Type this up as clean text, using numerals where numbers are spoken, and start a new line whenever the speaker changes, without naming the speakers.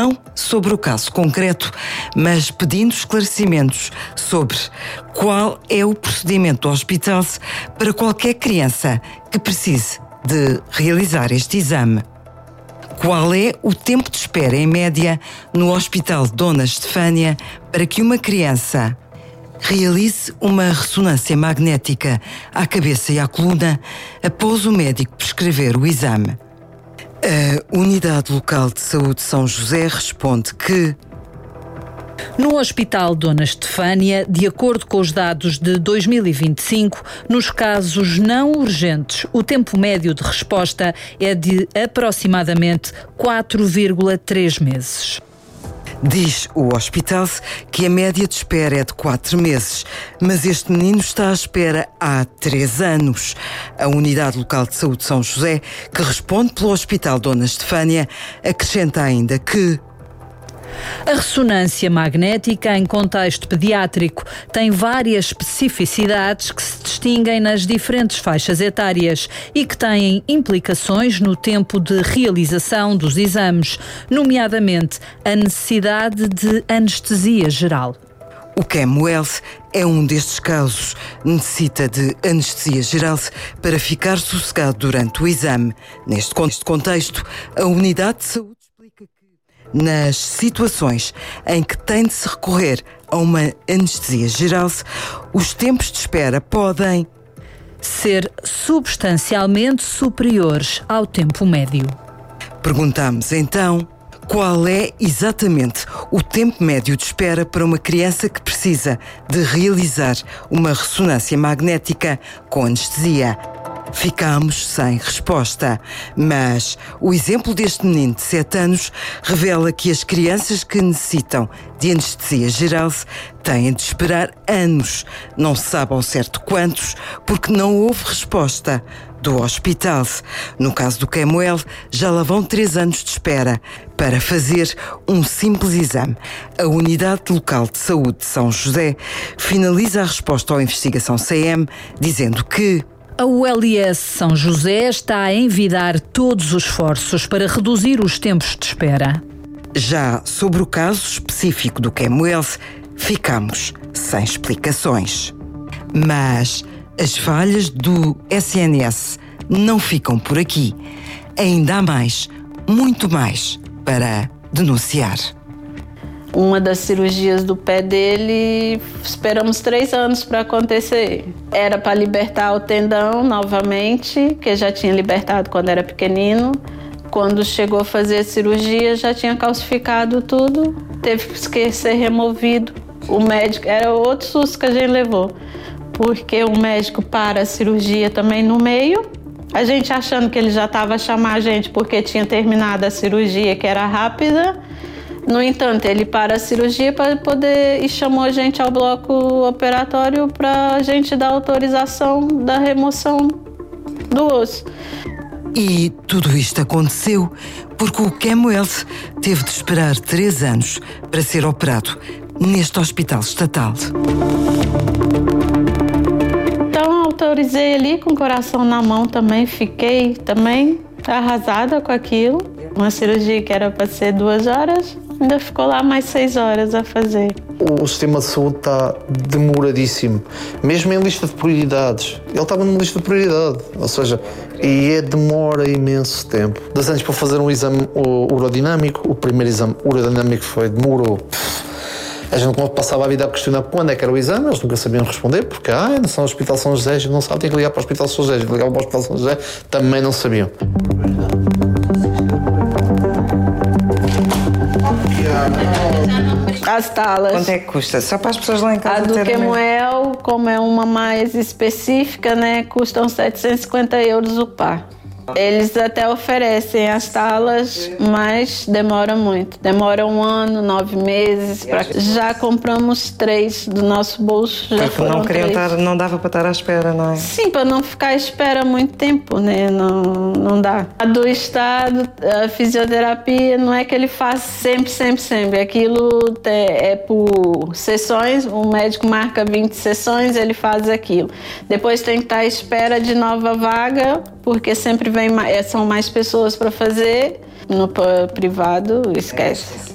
não sobre o caso concreto, mas pedindo esclarecimentos sobre qual é o procedimento do hospital para qualquer criança que precise de realizar este exame. Qual é o tempo de espera em média no Hospital Dona Estefânia para que uma criança realize uma ressonância magnética à cabeça e à coluna após o médico prescrever o exame? A Unidade Local de Saúde São José responde que
no Hospital Dona Estefânia, de acordo com os dados de 2025, nos casos não urgentes, o tempo médio de resposta é de aproximadamente 4,3 meses.
Diz o hospital que a média de espera é de 4 meses, mas este menino está à espera há 3 anos. A Unidade Local de Saúde São José, que responde pelo Hospital Dona Estefânia, acrescenta ainda que
a ressonância magnética em contexto pediátrico tem várias especificidades que se distinguem nas diferentes faixas etárias e que têm implicações no tempo de realização dos exames, nomeadamente a necessidade de anestesia geral.
O Kemuel é um destes casos. Necessita de anestesia geral para ficar sossegado durante o exame. Neste contexto, a Unidade de Saúde explica que nas situações em que tem de se recorrer a uma anestesia geral, os tempos de espera podem
ser substancialmente superiores ao tempo médio.
Perguntamos então qual é exatamente o tempo médio de espera para uma criança que precisa de realizar uma ressonância magnética com anestesia. Ficamos sem resposta, mas o exemplo deste menino de 7 anos revela que as crianças que necessitam de anestesia geral têm de esperar anos, não se sabe ao certo quantos, porque não houve resposta do hospital. No caso do Kemuel, já lá vão 3 anos de espera para fazer um simples exame. A Unidade Local de Saúde de São José finaliza a resposta à investigação CM, dizendo que
a ULS São José está a envidar todos os esforços para reduzir os tempos de espera.
Já sobre o caso específico do Kemuel, ficamos sem explicações. Mas as falhas do SNS não ficam por aqui. Ainda há mais, muito mais, para denunciar.
Uma das cirurgias do pé dele, esperamos 3 anos para acontecer. Era para libertar o tendão novamente, que já tinha libertado quando era pequenino. Quando chegou a fazer a cirurgia, já tinha calcificado tudo, teve que ser removido. O médico, era outro susto que a gente levou, porque o médico para a cirurgia também no meio. A gente achando que ele já estava a chamar a gente porque tinha terminado a cirurgia, que era rápida. No entanto, ele para a cirurgia para poder e chamou a gente ao bloco operatório para a gente dar autorização da remoção do osso.
E tudo isto aconteceu porque o Kemuel teve de esperar 3 anos para ser operado neste hospital estatal.
Então, autorizei ali com o coração na mão também, fiquei também arrasada com aquilo. Uma cirurgia que era para ser 2 horas, ainda ficou lá mais 6 horas a fazer.
O sistema de saúde está demoradíssimo, mesmo em lista de prioridades. Ele estava numa lista de prioridade, ou seja, demora imenso tempo. 2 anos para fazer um exame urodinâmico, o primeiro exame urodinâmico demorou. A gente passava a vida a questionar quando é que era o exame, eles nunca sabiam responder, porque não são o Hospital São José, a gente não sabe, tem que ligar para o Hospital São José, ligar para o Hospital São José, também não sabiam.
As talas.
Quanto é que custa? Só para as pessoas lá em casa.
A do Kemuel, como é uma mais específica, custam 750 euros o par. Eles até oferecem as talas, mas demora muito. Demora 1 ano, 9 meses. Já compramos 3 do nosso bolso. Já
porque não queriam
3.
Não dava para estar à espera, não é?
Sim, para não ficar à espera muito tempo, não dá. A do Estado, a fisioterapia, não é que ele faz sempre. Aquilo é por sessões, o médico marca 20 sessões, ele faz aquilo. Depois tem que estar à espera de nova vaga, porque sempre são mais pessoas para fazer. No privado, esquece.